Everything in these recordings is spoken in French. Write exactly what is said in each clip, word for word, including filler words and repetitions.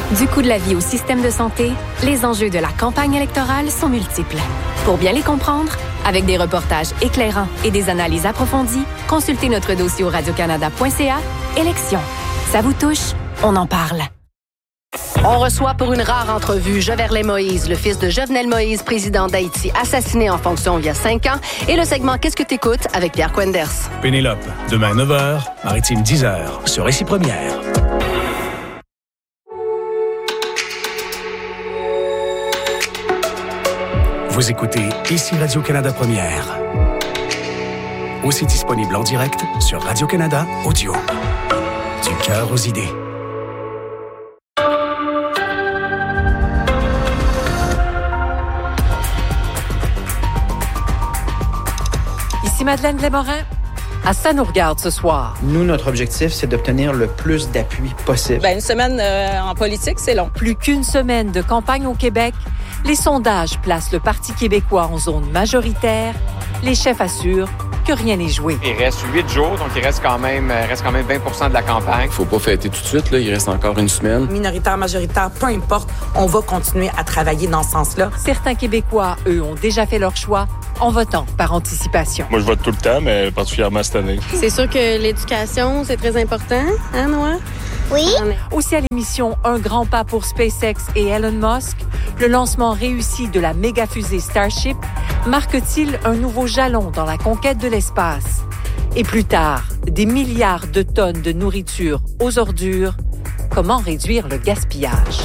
Du coût de la vie au système de santé, les enjeux de la campagne électorale sont multiples. Pour bien les comprendre, avec des reportages éclairants et des analyses approfondies, consultez notre dossier au radiocanada point c a. Élections. Ça vous touche? On en parle. On reçoit pour une rare entrevue Jovenel Moïse, le fils de Jovenel Moïse, président d'Haïti, assassiné en fonction il y a cinq ans, et le segment Qu'est-ce que t'écoutes avec Pierre Quenders. Pénélope, demain neuf heures, Maritime dix heures, sur Récit Première. Vous écoutez Ici Radio-Canada Première. Aussi disponible en direct sur Radio-Canada Audio. Du cœur aux idées. Ici Madeleine Blais-Morin. À ça nous regarde ce soir. Nous, notre objectif, c'est d'obtenir le plus d'appui possible. Bien, une semaine euh, en politique, c'est long. Plus qu'une semaine de campagne au Québec, les sondages placent le Parti québécois en zone majoritaire. Les chefs assurent que rien n'est joué. Il reste huit jours, donc il reste quand même, reste quand même vingt pour cent de la campagne. Faut pas fêter tout de suite, là. Il reste encore une semaine. Minoritaire, majoritaire, peu importe, on va continuer à travailler dans ce sens-là. Certains Québécois, eux, ont déjà fait leur choix en votant par anticipation. Moi, je vote tout le temps, mais particulièrement cette année. C'est sûr que l'éducation, c'est très important, hein, Noah? Oui. Aussi à l'émission Un grand pas pour SpaceX et Elon Musk, le lancement réussi de la méga-fusée Starship marque-t-il un nouveau jalon dans la conquête de l'espace? Et plus tard, des milliards de tonnes de nourriture aux ordures, comment réduire le gaspillage?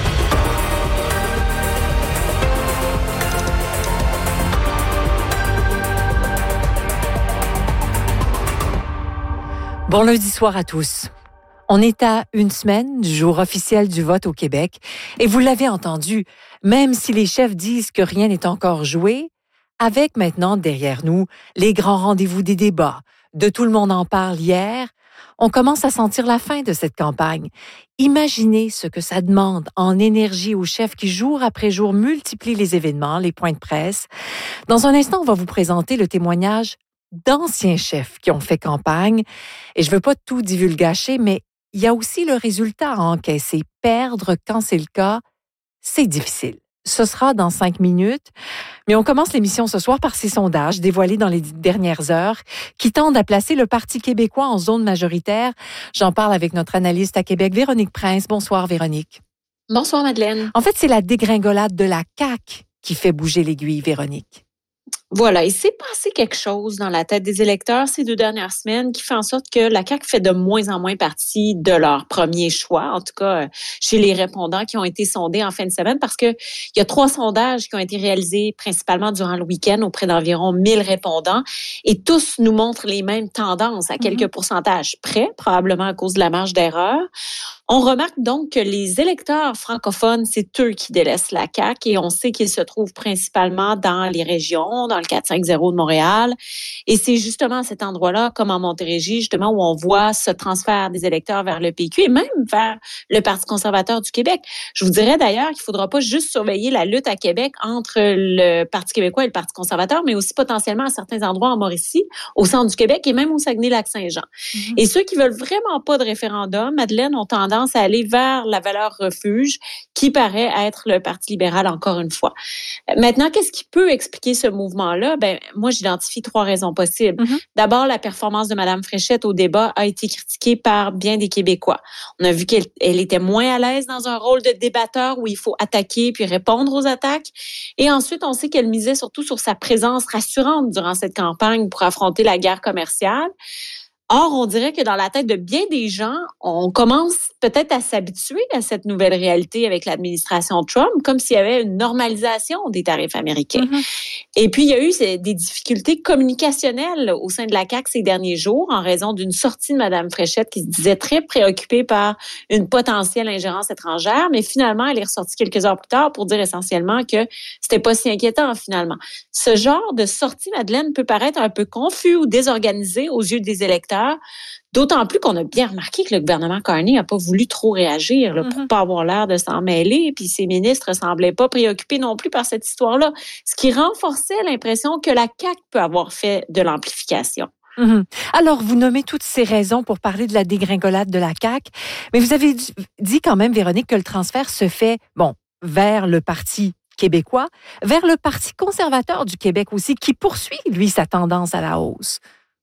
Bon lundi soir à tous. On est à une semaine du jour officiel du vote au Québec et vous l'avez entendu, même si les chefs disent que rien n'est encore joué, avec maintenant derrière nous les grands rendez-vous des débats, de Tout le monde en parle hier, on commence à sentir la fin de cette campagne. Imaginez ce que ça demande en énergie aux chefs qui jour après jour multiplient les événements, les points de presse. Dans un instant, on va vous présenter le témoignage d'anciens chefs qui ont fait campagne et je veux pas tout divulgacher, mais il y a aussi le résultat à encaisser. Perdre quand c'est le cas, c'est difficile. Ce sera dans cinq minutes. Mais on commence l'émission ce soir par ces sondages dévoilés dans les dernières heures qui tendent à placer le Parti québécois en zone majoritaire. J'en parle avec notre analyste à Québec, Véronique Prince. Bonsoir, Véronique. Bonsoir, Madeleine. En fait, c'est la dégringolade de la C A Q qui fait bouger l'aiguille, Véronique. Voilà, il s'est passé quelque chose dans la tête des électeurs ces deux dernières semaines qui fait en sorte que la C A Q fait de moins en moins partie de leur premier choix, en tout cas chez les répondants qui ont été sondés en fin de semaine, parce que il y a trois sondages qui ont été réalisés principalement durant le week-end auprès d'environ mille répondants et tous nous montrent les mêmes tendances à quelques mm-hmm. pourcentages près, probablement à cause de la marge d'erreur. On remarque donc que les électeurs francophones, c'est eux qui délaissent la C A Q et on sait qu'ils se trouvent principalement dans les régions, dans le quatre cinq zéro de Montréal. Et c'est justement à cet endroit-là, comme en Montérégie, justement, où on voit ce transfert des électeurs vers le P Q et même vers le Parti conservateur du Québec. Je vous dirais d'ailleurs qu'il ne faudra pas juste surveiller la lutte à Québec entre le Parti québécois et le Parti conservateur, mais aussi potentiellement à certains endroits en Mauricie, au centre du Québec et même au Saguenay-Lac-Saint-Jean. Mm-hmm. Et ceux qui veulent vraiment pas de référendum, Madeleine, ont tendance à aller vers la valeur refuge, qui paraît être le Parti libéral encore une fois. Maintenant, qu'est-ce qui peut expliquer ce mouvement-là? Ben, moi, j'identifie trois raisons possibles. Mm-hmm. D'abord, la performance de Mme Fréchette au débat a été critiquée par bien des Québécois. On a vu qu'elle elle était moins à l'aise dans un rôle de débatteur où il faut attaquer puis répondre aux attaques. Et ensuite, on sait qu'elle misait surtout sur sa présence rassurante durant cette campagne pour affronter la guerre commerciale. Or, on dirait que dans la tête de bien des gens, on commence peut-être à s'habituer à cette nouvelle réalité avec l'administration Trump, comme s'il y avait une normalisation des tarifs américains. Mm-hmm. Et puis, il y a eu des difficultés communicationnelles au sein de la C A Q ces derniers jours en raison d'une sortie de Mme Fréchette qui se disait très préoccupée par une potentielle ingérence étrangère, mais finalement, elle est ressortie quelques heures plus tard pour dire essentiellement que c'était pas si inquiétant finalement. Ce genre de sortie, Madeleine, peut paraître un peu confus ou désorganisé aux yeux des électeurs, d'autant plus qu'on a bien remarqué que le gouvernement Carney n'a pas voulu trop réagir là, mm-hmm. pour pas avoir l'air de s'en mêler, puis ses ministres semblaient pas préoccupés non plus par cette histoire-là, ce qui renforçait l'impression que la C A Q peut avoir fait de l'amplification. Mm-hmm. Alors, vous nommez toutes ces raisons pour parler de la dégringolade de la C A Q, mais vous avez dit quand même, Véronique, que le transfert se fait, bon, vers le Parti québécois, vers le Parti conservateur du Québec aussi, qui poursuit, lui, sa tendance à la hausse.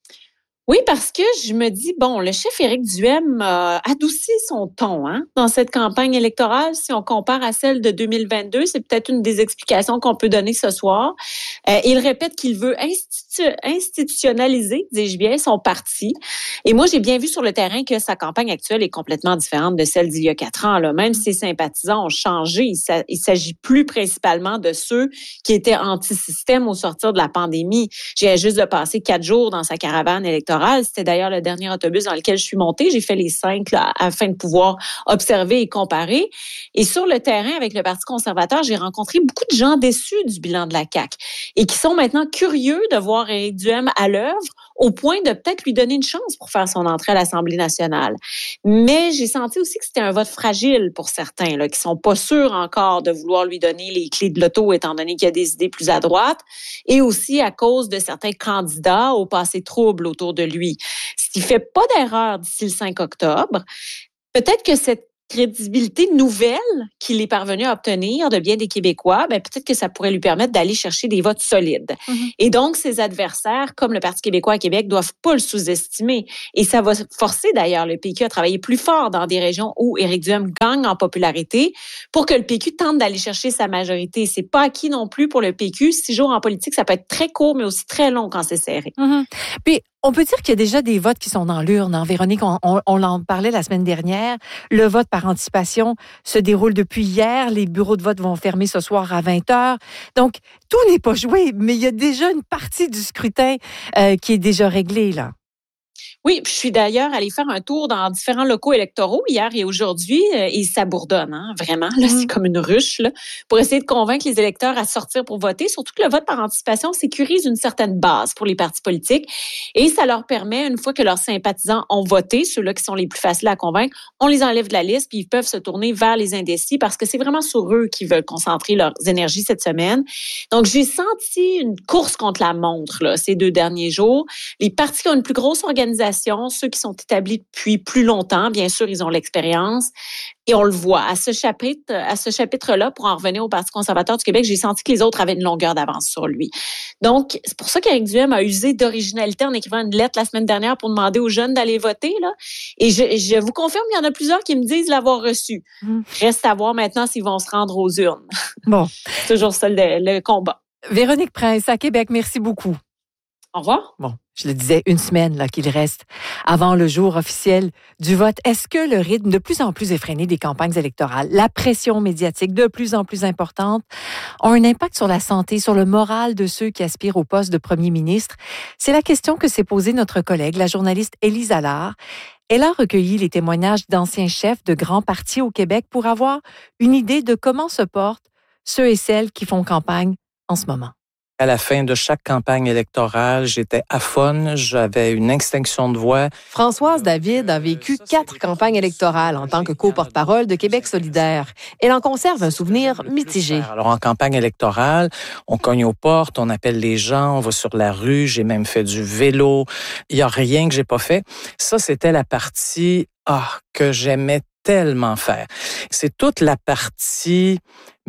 Oui, parce que je me dis, bon, le chef Éric Duhaime a adouci son ton hein, dans cette campagne électorale. Si on compare à celle de deux mille vingt-deux, c'est peut-être une des explications qu'on peut donner ce soir. Euh, il répète qu'il veut institu- institutionnaliser, dis-je bien, son parti. Et moi, j'ai bien vu sur le terrain que sa campagne actuelle est complètement différente de celle d'il y a quatre ans. Là. Même si ses sympathisants ont changé, il, sa- il s'agit plus principalement de ceux qui étaient anti-système au sortir de la pandémie. J'ai juste de passer quatre jours dans sa caravane électorale. C'était d'ailleurs le dernier autobus dans lequel je suis montée. J'ai fait les cinq là, afin de pouvoir observer et comparer. Et sur le terrain, avec le Parti conservateur, j'ai rencontré beaucoup de gens déçus du bilan de la C A Q et qui sont maintenant curieux de voir Éric Duhaime à l'œuvre au point de peut-être lui donner une chance pour faire son entrée à l'Assemblée nationale. Mais j'ai senti aussi que c'était un vote fragile pour certains, là, qui sont pas sûrs encore de vouloir lui donner les clés de l'auto, étant donné qu'il y a des idées plus à droite, et aussi à cause de certains candidats au passé trouble autour de lui. S'il fait pas d'erreur d'ici le cinq octobre, peut-être que cette crédibilité nouvelle qu'il est parvenu à obtenir de bien des Québécois, ben peut-être que ça pourrait lui permettre d'aller chercher des votes solides. Mm-hmm. Et donc, ses adversaires, comme le Parti québécois à Québec, doivent pas le sous-estimer. Et ça va forcer d'ailleurs le P Q à travailler plus fort dans des régions où Éric Duhaime gagne en popularité pour que le P Q tente d'aller chercher sa majorité. C'est pas acquis non plus pour le P Q. Six jours en politique, ça peut être très court, mais aussi très long quand c'est serré. Mm-hmm. Puis, on peut dire qu'il y a déjà des votes qui sont dans l'urne. Hein? Véronique, on, on, on en parlait la semaine dernière. Le vote par anticipation se déroule depuis hier. Les bureaux de vote vont fermer ce soir à vingt heures. Donc, tout n'est pas joué, mais il y a déjà une partie du scrutin euh, qui est déjà réglée, là. Oui, je suis d'ailleurs allée faire un tour dans différents locaux électoraux hier et aujourd'hui euh, et ça bourdonne, hein, vraiment. Là, mmh. C'est comme une ruche là, pour essayer de convaincre les électeurs à sortir pour voter. Surtout que le vote par anticipation sécurise une certaine base pour les partis politiques et ça leur permet, une fois que leurs sympathisants ont voté, ceux-là qui sont les plus faciles à convaincre, on les enlève de la liste puis ils peuvent se tourner vers les indécis parce que c'est vraiment sur eux qu'ils veulent concentrer leurs énergies cette semaine. Donc, j'ai senti une course contre la montre là, ces deux derniers jours. Les partis qui ont une plus grosse organisation, ceux qui sont établis depuis plus longtemps, bien sûr, ils ont l'expérience. Et on le voit. À ce chapitre, à ce chapitre-là, pour en revenir au Parti conservateur du Québec, j'ai senti que les autres avaient une longueur d'avance sur lui. Donc, c'est pour ça qu'Éric Duhaime a usé d'originalité en écrivant une lettre la semaine dernière pour demander aux jeunes d'aller voter, là. Et je, je vous confirme, il y en a plusieurs qui me disent l'avoir reçu. Mmh. Reste à voir maintenant s'ils vont se rendre aux urnes. Bon. C'est toujours ça le, le combat. Véronique Prince, à Québec, merci beaucoup. Au revoir. Bon, je le disais, une semaine là qu'il reste avant le jour officiel du vote. Est-ce que le rythme de plus en plus effréné des campagnes électorales, la pression médiatique de plus en plus importante, ont un impact sur la santé, sur le moral de ceux qui aspirent au poste de premier ministre? C'est la question que s'est posée notre collègue, la journaliste Élise Allard. Elle a recueilli les témoignages d'anciens chefs de grands partis au Québec pour avoir une idée de comment se portent ceux et celles qui font campagne en ce moment. À la fin de chaque campagne électorale, j'étais aphone, j'avais une extinction de voix. Françoise David a vécu quatre campagnes électorales en tant que co-porte-parole de Québec solidaire. Elle en conserve un souvenir mitigé. Alors, en campagne électorale, on cogne aux portes, on appelle les gens, on va sur la rue, j'ai même fait du vélo. Il n'y a rien que j'ai pas fait. Ça, c'était la partie ah, que j'aimais tellement faire. C'est toute la partie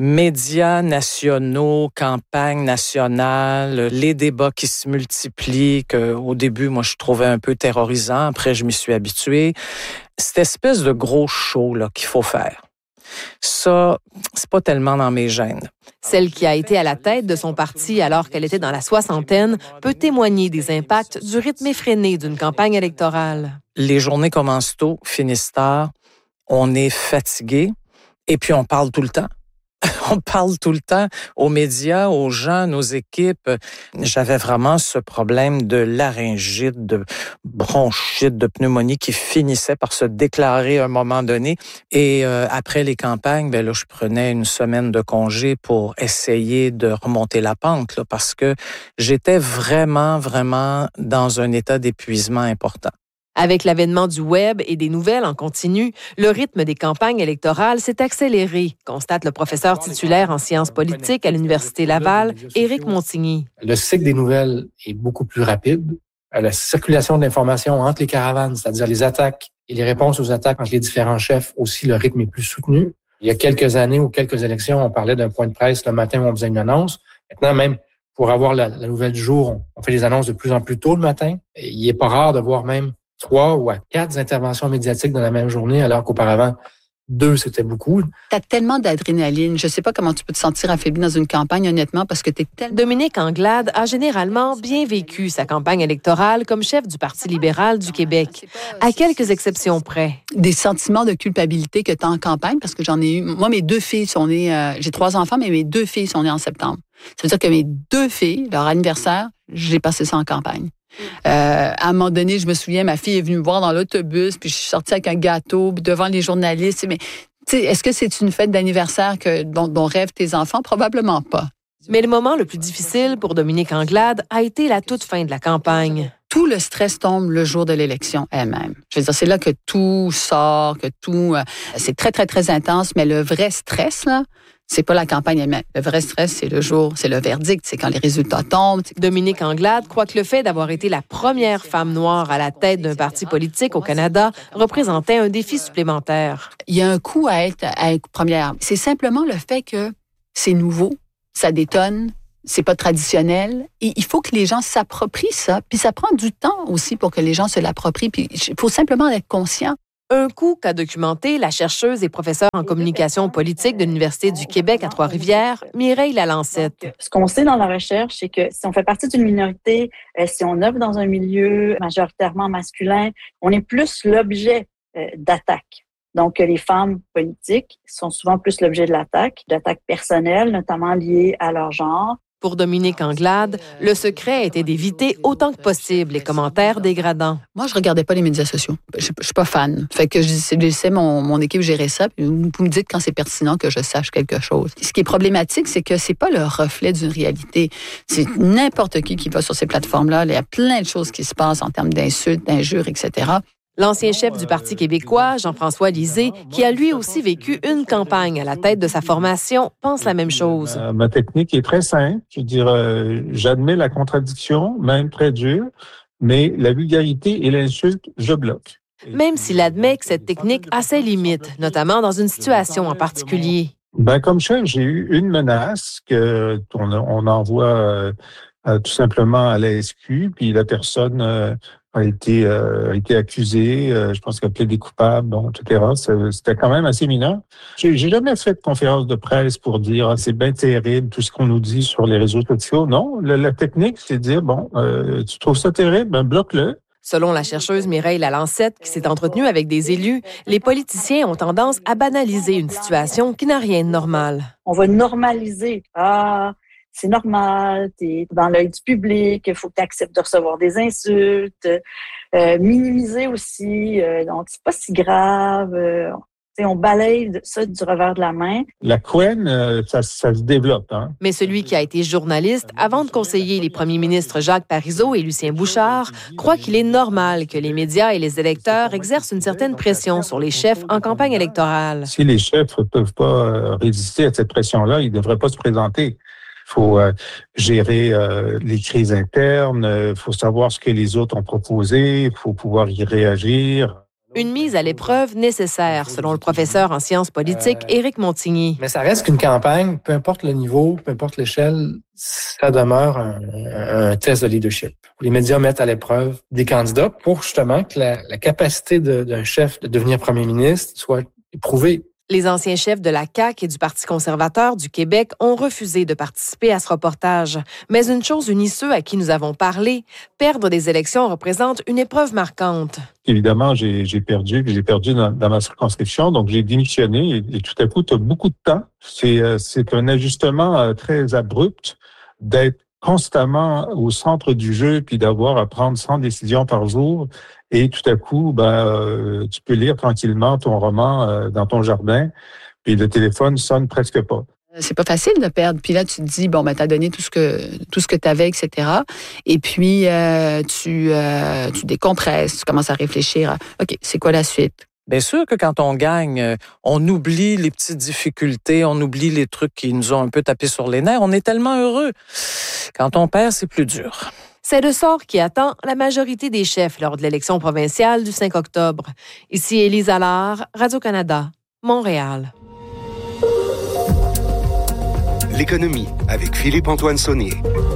médias nationaux, campagne nationale, les débats qui se multiplient, que au début, moi, je trouvais un peu terrorisant. Après, je m'y suis habitué. Cette espèce de gros show là qu'il faut faire. Ça, c'est pas tellement dans mes gènes. Celle qui a été à la tête de son parti alors qu'elle était dans la soixantaine peut témoigner des impacts du rythme effréné d'une campagne électorale. Les journées commencent tôt, finissent tard. On est fatigué et puis on parle tout le temps. On parle tout le temps aux médias, aux gens, nos équipes. J'avais vraiment ce problème de laryngite, de bronchite, de pneumonie qui finissait par se déclarer à un moment donné. Et euh, après les campagnes, ben là, je prenais une semaine de congé pour essayer de remonter la pente, là, parce que j'étais vraiment, vraiment dans un état d'épuisement important. Avec l'avènement du web et des nouvelles en continu, le rythme des campagnes électorales s'est accéléré, constate le professeur titulaire en sciences politiques à l'Université Laval, Éric Montigny. Le cycle des nouvelles est beaucoup plus rapide. la circulation de l'information entre les caravanes, c'est-à-dire les attaques et les réponses aux attaques entre les différents chefs, aussi le rythme est plus soutenu. Il y a quelques années ou quelques élections, on parlait d'un point de presse le matin où on faisait une annonce. Maintenant, même pour avoir la, la nouvelle du jour, on, on fait les annonces de plus en plus tôt le matin. Et il n'est pas rare de voir même trois ou à quatre interventions médiatiques dans la même journée, alors qu'auparavant, deux, c'était beaucoup. T'as tellement d'adrénaline. Je sais pas comment tu peux te sentir affaibli dans une campagne, honnêtement, parce que t'es tellement... Dominique Anglade a généralement bien vécu sa campagne électorale comme chef du Parti libéral du Québec, à quelques exceptions près. Des sentiments de culpabilité que t'as en campagne, parce que j'en ai eu... Moi, mes deux filles sont nées... Euh, j'ai trois enfants, mais mes deux filles sont nées en septembre. Ça veut dire que mes deux filles, leur anniversaire, j'ai passé ça en campagne. Euh, à un moment donné, je me souviens, ma fille est venue me voir dans l'autobus, puis je suis sortie avec un gâteau devant les journalistes. Mais est-ce que c'est une fête d'anniversaire que, dont, dont rêvent tes enfants? Probablement pas. Mais le moment le plus difficile pour Dominique Anglade a été la toute fin de la campagne. Tout le stress tombe le jour de l'élection elle-même. Je veux dire, c'est là que tout sort, que tout... Euh, c'est très, très, très intense, mais le vrai stress, là, c'est pas la campagne elle-même. Le vrai stress, c'est le jour, c'est le verdict, c'est quand les résultats tombent. Dominique Anglade croit que le fait d'avoir été la première femme noire à la tête d'un parti politique au Canada représentait un défi supplémentaire. Il y a un coup à être, à être première. C'est simplement le fait que c'est nouveau, ça détonne, c'est pas traditionnel. Et il faut que les gens s'approprient ça. Puis ça prend du temps aussi pour que les gens se l'approprient. Puis il faut simplement être conscient. Un coup qu'a documenté la chercheuse et professeure en communication politique de l'Université du Québec à Trois-Rivières, Mireille Lalancette. Ce qu'on sait dans la recherche, c'est que si on fait partie d'une minorité, euh, si on œuvre dans un milieu majoritairement masculin, on est plus l'objet euh, d'attaques. Donc, les femmes politiques sont souvent plus l'objet de l'attaque, d'attaques personnelles, notamment liées à leur genre. Pour Dominique Anglade, le secret était d'éviter autant que possible les commentaires dégradants. Moi, je regardais pas les médias sociaux. Je, je suis pas fan. Fait que je laissais mon, mon équipe gérer ça. Puis vous me dites quand c'est pertinent que je sache quelque chose. Ce qui est problématique, c'est que c'est pas le reflet d'une réalité. C'est n'importe qui qui va sur ces plateformes-là. Il y a plein de choses qui se passent en termes d'insultes, d'injures, et cetera. L'ancien chef du Parti québécois, Jean-François Lisée, qui a lui aussi vécu une campagne à la tête de sa formation, pense la même chose. Euh, ma technique est très simple. Je veux dire, euh, j'admets la contradiction, même très dure, mais la vulgarité et l'insulte, je bloque. Même s'il admet que cette technique a ses limites, notamment dans une situation en particulier. Ben, comme chef, j'ai eu une menace que on, on envoie euh, euh, tout simplement à la S Q, puis la personne euh, a été euh, a été accusée, euh, je pense qu'elle a plaidé coupable, bon, et cetera. C'était quand même assez mineur. J'ai, j'ai jamais fait de conférence de presse pour dire ah, c'est bien terrible tout ce qu'on nous dit sur les réseaux sociaux. Non, la, la technique, c'est de dire bon, euh, tu trouves ça terrible, ben bloque-le. Selon la chercheuse Mireille Lalancette, qui s'est entretenue avec des élus, les politiciens ont tendance à banaliser une situation qui n'a rien de normal. On va normaliser. Ah, c'est normal, t'es dans l'œil du public, il faut que tu acceptes de recevoir des insultes. Euh, minimiser aussi, euh, donc c'est pas si grave. Euh, on balaye ça du revers de la main. La couenne, euh, ça, ça se développe. Hein? Mais celui qui a été journaliste avant de conseiller les premiers ministres Jacques Parizeau et Lucien Bouchard croit qu'il est normal que les médias et les électeurs exercent une certaine pression sur les chefs en campagne électorale. Si les chefs ne peuvent pas résister à cette pression-là, ils ne devraient pas se présenter. Il faut euh, gérer euh, les crises internes, il faut savoir ce que les autres ont proposé, il faut pouvoir y réagir. Une mise à l'épreuve nécessaire, selon le professeur en sciences politiques, euh, Éric Montigny. Mais ça reste qu'une campagne, peu importe le niveau, peu importe l'échelle, ça demeure un, un test de leadership. Les médias mettent à l'épreuve des candidats pour justement que la, la capacité de, d'un chef de devenir premier ministre soit éprouvée. Les anciens chefs de la C A Q et du Parti conservateur du Québec ont refusé de participer à ce reportage. Mais une chose unit ceux à qui nous avons parlé, perdre des élections représente une épreuve marquante. Évidemment, j'ai, j'ai perdu, j'ai perdu dans, dans ma circonscription, donc j'ai démissionné et, et tout à coup, tu as beaucoup de temps. C'est, euh, c'est un ajustement euh, très abrupt d'être constamment au centre du jeu puis d'avoir à prendre cent décisions par jour. Et tout à coup, ben, euh, tu peux lire tranquillement ton roman euh, dans ton jardin, puis le téléphone sonne presque pas. C'est pas facile de perdre. Puis là, tu te dis, bon, ben, t'as donné tout ce que tout ce que t'avais, et cetera. Et puis, euh, tu, euh, tu décompresses, tu commences à réfléchir à, OK, c'est quoi la suite? Bien sûr que quand on gagne, on oublie les petites difficultés, on oublie les trucs qui nous ont un peu tapé sur les nerfs. On est tellement heureux. Quand on perd, c'est plus dur. C'est le sort qui attend la majorité des chefs lors de l'élection provinciale du cinq octobre. Ici Élise Allard, Radio-Canada, Montréal. L'économie avec Philippe-Antoine Saunier.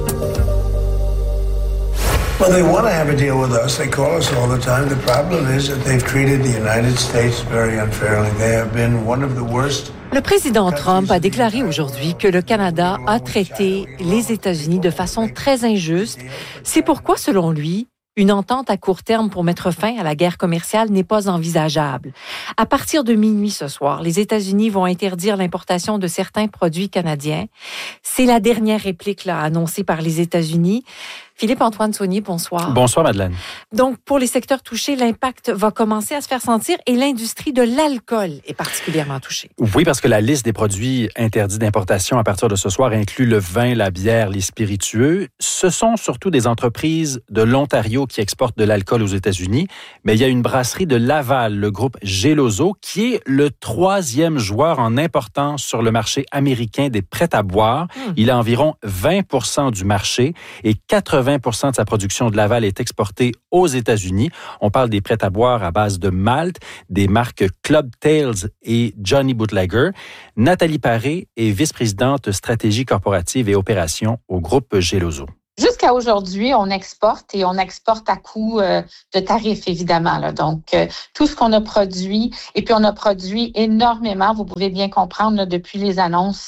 Well, they want to have a deal with us. They call us all the time. The problem is that they've treated the United States very unfairly. They have been one of the worst. Le président Trump a déclaré aujourd'hui que le Canada a traité les États-Unis de façon très injuste. C'est pourquoi, selon lui, une entente à court terme pour mettre fin à la guerre commerciale n'est pas envisageable. À partir de minuit ce soir, les États-Unis vont interdire l'importation de certains produits canadiens. C'est la dernière réplique là, annoncée par les États-Unis. Philippe-Antoine Saunier, bonsoir. Bonsoir, Madeleine. Donc, pour les secteurs touchés, l'impact va commencer à se faire sentir et l'industrie de l'alcool est particulièrement touchée. Oui, parce que la liste des produits interdits d'importation à partir de ce soir inclut le vin, la bière, les spiritueux. Ce sont surtout des entreprises de l'Ontario qui exportent de l'alcool aux États-Unis, mais il y a une brasserie de Laval, le groupe Geloso, qui est le troisième joueur en importance sur le marché américain des prêts-à-boire. Mmh. Il a environ vingt pour cent du marché et quatre-vingts pour cent de sa production de Laval est exportée aux États-Unis. On parle des prêts-à-boire à base de malt, des marques Club Tales et Johnny Bootlegger. Nathalie Paré est vice-présidente stratégie corporative et opérations au groupe Geloso. Jusqu'à aujourd'hui, on exporte et on exporte à coût euh, de tarifs, évidemment. Là. Donc, euh, tout ce qu'on a produit, et puis on a produit énormément, vous pouvez bien comprendre, là, depuis les annonces,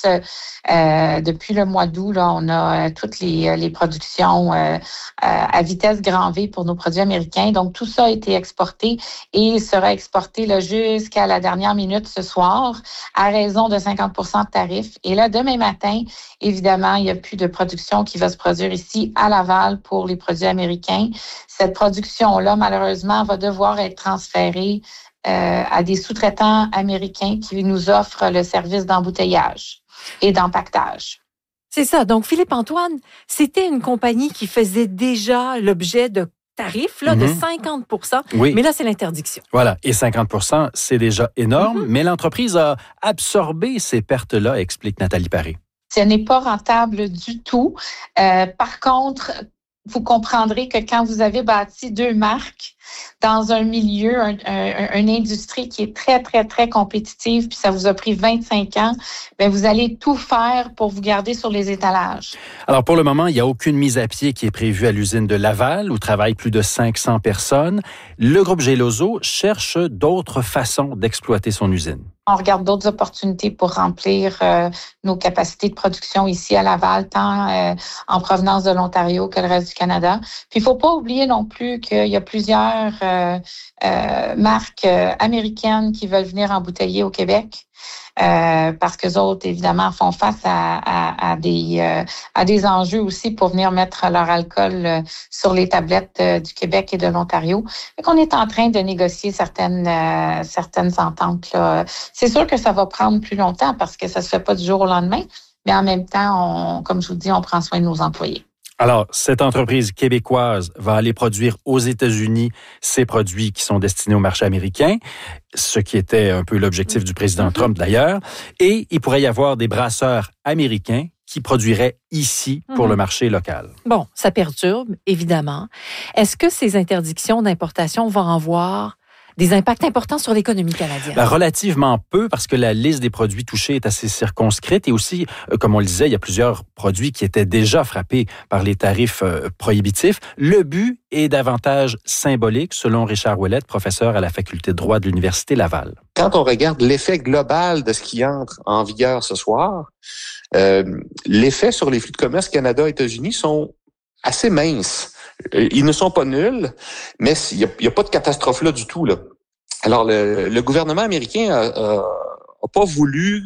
euh, depuis le mois d'août, là, on a euh, toutes les, les productions euh, euh, à vitesse grand V pour nos produits américains. Donc, tout ça a été exporté et sera exporté là, jusqu'à la dernière minute ce soir à raison de cinquante pour cent de tarifs. Et là, demain matin, évidemment, il n'y a plus de production qui va se produire ici à Laval pour les produits américains. Cette production-là, malheureusement, va devoir être transférée euh, à des sous-traitants américains qui nous offrent le service d'embouteillage et d'empaquetage. C'est ça. Donc, Philippe-Antoine, c'était une compagnie qui faisait déjà l'objet de tarifs là, mm-hmm. de cinquante pour cent, oui. Mais là, c'est l'interdiction. Voilà, et cinquante pour cent, c'est déjà énorme, mm-hmm. mais l'entreprise a absorbé ces pertes-là, explique Nathalie Paré. Ce n'est pas rentable du tout. Euh, par contre, vous comprendrez que quand vous avez bâti deux marques dans un milieu, un, un, une industrie qui est très, très, très compétitive, puis ça vous a pris vingt-cinq ans, bien, vous allez tout faire pour vous garder sur les étalages. Alors, pour le moment, il n'y a aucune mise à pied qui est prévue à l'usine de Laval, où travaillent plus de cinq cents personnes. Le groupe Geloso cherche d'autres façons d'exploiter son usine. On regarde d'autres opportunités pour remplir euh, nos capacités de production ici à Laval, tant euh, en provenance de l'Ontario que le reste du Canada. Puis, il ne faut pas oublier non plus qu'il y a plusieurs euh, euh, marques euh, américaines qui veulent venir embouteiller au Québec. Euh, parce que les autres, évidemment, font face à, à, à, des, euh, à des enjeux aussi pour venir mettre leur alcool euh, sur les tablettes euh, du Québec et de l'Ontario. Donc, on est en train de négocier certaines, euh, certaines ententes, là. C'est sûr que ça va prendre plus longtemps parce que ça se fait pas du jour au lendemain, mais en même temps, on, comme je vous dis, on prend soin de nos employés. Alors, cette entreprise québécoise va aller produire aux États-Unis ces produits qui sont destinés au marché américain, ce qui était un peu l'objectif du président Trump d'ailleurs. Et il pourrait y avoir des brasseurs américains qui produiraient ici pour mmh. le marché local. Bon, ça perturbe, évidemment. Est-ce que ces interdictions d'importation vont avoir des impacts importants sur l'économie canadienne? Ben, relativement peu, parce que la liste des produits touchés est assez circonscrite et aussi, euh, comme on le disait, il y a plusieurs produits qui étaient déjà frappés par les tarifs euh, prohibitifs. Le but est davantage symbolique, selon Richard Ouellette, professeur à la faculté de droit de l'Université Laval. Quand on regarde l'effet global de ce qui entre en vigueur ce soir, euh, l'effet sur les flux de commerce Canada-États-Unis sont assez minces. Ils ne sont pas nuls, mais il n'y a, a pas de catastrophe là du tout, là. Alors, le, le gouvernement américain a, a, a pas voulu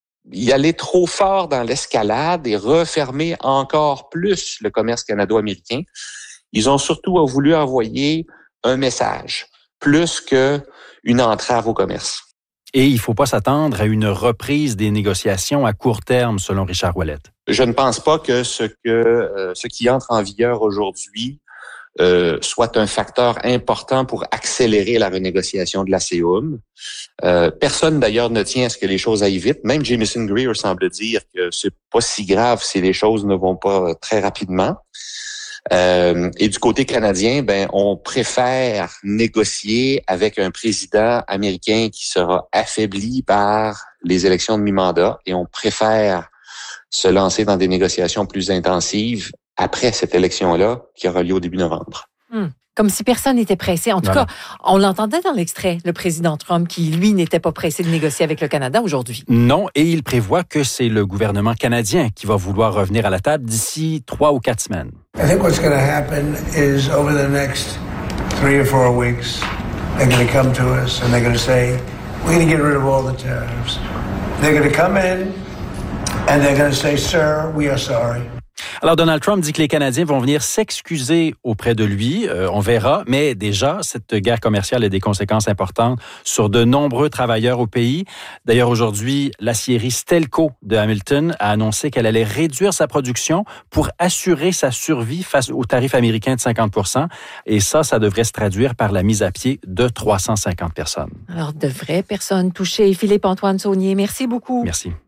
y aller trop fort dans l'escalade et refermer encore plus le commerce canado-américain. Ils ont surtout voulu envoyer un message, plus qu'une entrave au commerce. Et il ne faut pas s'attendre à une reprise des négociations à court terme, selon Richard Ouellette. Je ne pense pas que ce que euh, ce qui entre en vigueur aujourd'hui euh, soit un facteur important pour accélérer la renégociation de l'A C O M. Euh, personne d'ailleurs ne tient à ce que les choses aillent vite. Même Jamieson Greer semble dire que c'est pas si grave si les choses ne vont pas très rapidement. Euh, et du côté canadien, ben, on préfère négocier avec un président américain qui sera affaibli par les élections de mi-mandat et on préfère se lancer dans des négociations plus intensives après cette élection-là qui aura lieu au début novembre. Hum. Comme si personne n'était pressé. En tout voilà. cas, on l'entendait dans l'extrait, le président Trump, qui, lui, n'était pas pressé de négocier avec le Canada aujourd'hui. Non, et il prévoit que c'est le gouvernement canadien qui va vouloir revenir à la table d'ici trois ou quatre semaines. I think what's going to happen is over the next three or four weeks, they're going to come to us and they're going to say, we're going to get rid of all the tariffs. They're going to come in and they're going to say, sir, we are sorry. Alors, Donald Trump dit que les Canadiens vont venir s'excuser auprès de lui. Euh, on verra. Mais déjà, cette guerre commerciale a des conséquences importantes sur de nombreux travailleurs au pays. D'ailleurs, aujourd'hui, l'acierie Stelco de Hamilton a annoncé qu'elle allait réduire sa production pour assurer sa survie face au tarif américain de cinquante pour cent. Et ça, ça devrait se traduire par la mise à pied de trois cent cinquante personnes. Alors, de vraies personnes touchées. Philippe-Antoine Saunier, merci beaucoup. Merci.